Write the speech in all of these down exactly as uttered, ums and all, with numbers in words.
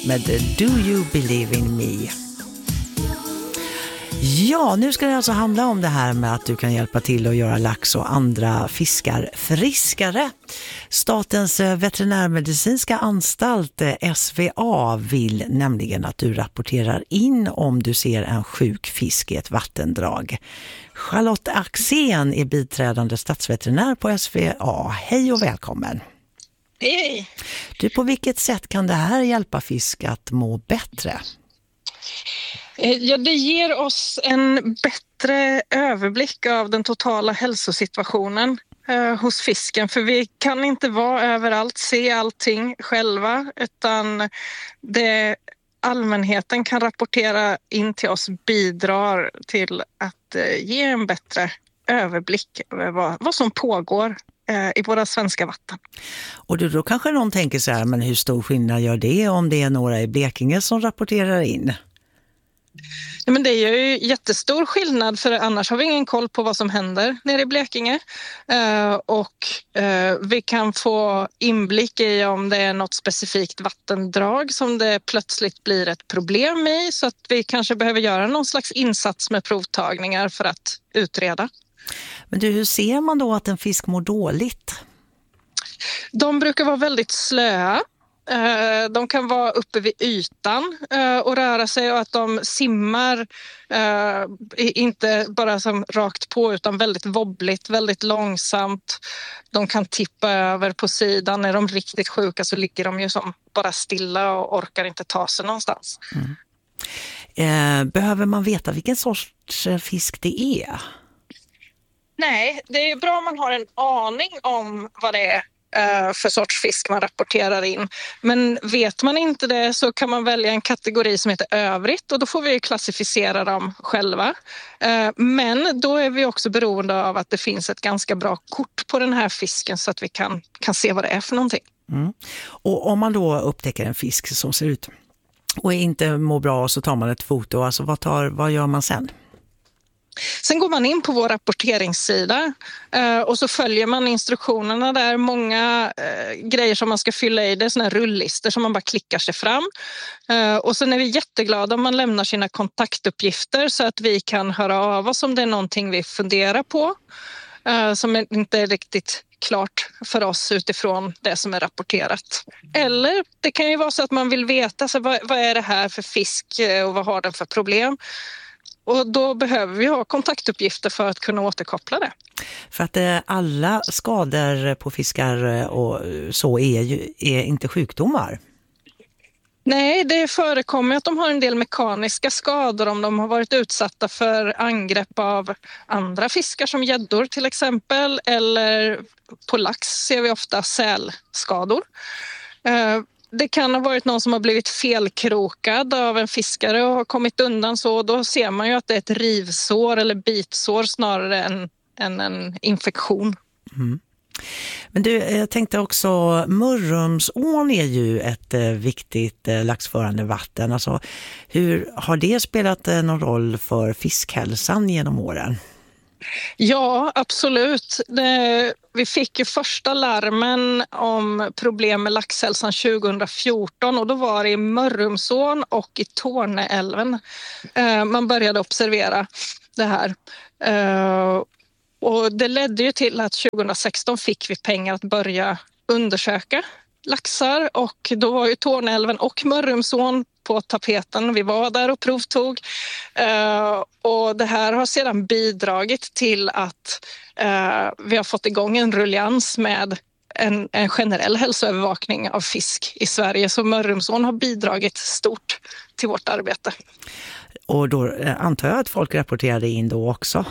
med Do You Believe In Me. Ja, nu ska det alltså handla om det här med att du kan hjälpa till att göra lax och andra fiskar friskare. Statens veterinärmedicinska anstalt S V A vill nämligen att du rapporterar in om du ser en sjuk fisk i ett vattendrag. Charlotte Axén är biträdande statsveterinär på S V A. Hej och välkommen. Hej! Du, på vilket sätt kan det här hjälpa fisk att må bättre? Ja, det ger oss en bättre överblick av den totala hälsosituationen eh, hos fisken. För vi kan inte vara överallt, se allting själva, utan det allmänheten kan rapportera in till oss bidrar till att eh, ge en bättre överblick över vad, vad som pågår i våra svenska vatten. Och då, då kanske någon tänker så här, men hur stor skillnad gör det om det är några i Blekinge som rapporterar in? Ja, men det är ju jättestor skillnad, för annars har vi ingen koll på vad som händer nere i Blekinge. Uh, och uh, vi kan få inblick i om det är något specifikt vattendrag som det plötsligt blir ett problem i, så att vi kanske behöver göra någon slags insats med provtagningar för att utreda. Men du, hur ser man då att en fisk mår dåligt? De brukar vara väldigt slöa. De kan vara uppe vid ytan och röra sig, och att de simmar inte bara som rakt på utan väldigt wobbligt, väldigt långsamt. De kan tippa över på sidan. När de är riktigt sjuka så ligger de ju som bara stilla och orkar inte ta sig någonstans. Mm. Behöver man veta vilken sorts fisk det är? Nej, det är bra om man har en aning om vad det är för sorts fisk man rapporterar in. Men vet man inte det så kan man välja en kategori som heter övrigt, och då får vi klassificera dem själva. Men då är vi också beroende av att det finns ett ganska bra kort på den här fisken så att vi kan, kan se vad det är för någonting. Mm. Och om man då upptäcker en fisk som ser ut och inte mår bra, så tar man ett foto. Alltså vad, tar, vad gör man sen? Sen går man in på vår rapporteringssida och så följer man instruktionerna där. Många grejer som man ska fylla i, det är såna här rulllistor som man bara klickar sig fram. Och sen är vi jätteglada om man lämnar sina kontaktuppgifter så att vi kan höra av oss om det är någonting vi funderar på som inte är riktigt klart för oss utifrån det som är rapporterat. Eller det kan ju vara så att man vill veta så vad, vad är det här för fisk och vad har den för problem. Och då behöver vi ha kontaktuppgifter för att kunna återkoppla det. För att eh, alla skador på fiskar och så är ju är inte sjukdomar. Nej, det förekommer att de har en del mekaniska skador om de har varit utsatta för angrepp av andra fiskar som gäddor till exempel. Eller på lax ser vi ofta sälskador. Det kan ha varit någon som har blivit felkrokad av en fiskare och har kommit undan så. Då ser man ju att det är ett rivsår eller bitsår snarare än, än en infektion. Mm. Men du, jag tänkte också, Mörrumsån är ju ett eh, viktigt eh, laxförande vatten. Alltså, hur har det spelat eh, någon roll för fiskhälsan genom åren? Ja, absolut. Det, vi fick ju första larmen om problem med laxhälsan tjugohundrafjorton, och då var det i Mörrumsån och i Torneälven eh, man började observera det här. Eh, och det ledde ju till att tjugohundrasexton fick vi pengar att börja undersöka laxar, och då var ju Torneälven och Mörrumsån på tapeten. Vi var där och provtog uh, och det här har sedan bidragit till att uh, vi har fått igång en rullians med en, en generell hälsoövervakning av fisk i Sverige. Så Mörrumsån har bidragit stort till vårt arbete. Och då antar jag att folk rapporterade in då också?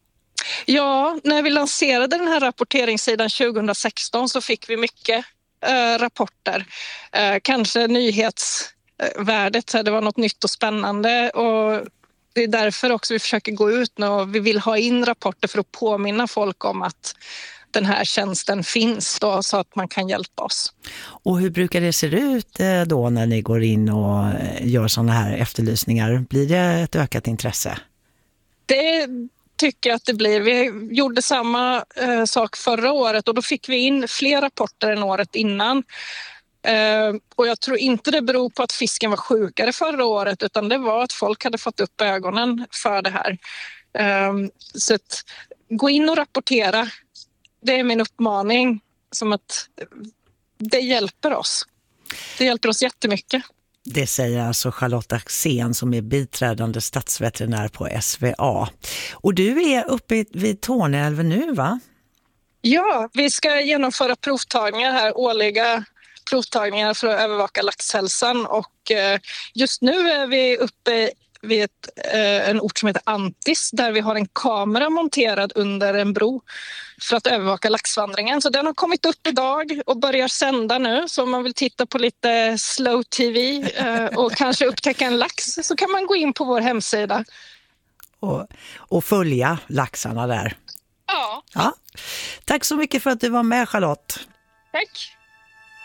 Ja, när vi lanserade den här rapporteringssidan tjugohundrasexton så fick vi mycket uh, rapporter. Uh, kanske nyhets värdet, så det var något nytt och spännande, och det är därför också vi försöker gå ut nu och vi vill ha in rapporter för att påminna folk om att den här tjänsten finns då, så att man kan hjälpa oss. Och hur brukar det se ut då när ni går in och gör sådana här efterlysningar? Blir det ett ökat intresse? Det tycker jag att det blir. Vi gjorde samma eh, sak förra året och då fick vi in fler rapporter än året innan. Eh, och jag tror inte det beror på att fisken var sjukare förra året, utan det var att folk hade fått upp ögonen för det här. Eh, så att gå in och rapportera. Det är min uppmaning, som att det hjälper oss. Det hjälper oss jättemycket. Det säger alltså Charlotte Axén som är biträdande statsveterinär på S V A. Och du är uppe vid Torneälven nu, va? Ja, vi ska genomföra provtagningar här, årliga provtagningar för att övervaka laxhälsan. Och just nu är vi uppe vid ett, en ort som heter Antis, där vi har en kamera monterad under en bro för att övervaka laxvandringen. Så den har kommit upp idag och börjar sända nu. Så om man vill titta på lite slow tv och kanske upptäcka en lax, så kan man gå in på vår hemsida. Och, och följa laxarna där. Ja. Ja. Tack så mycket för att du var med, Charlotte. Tack.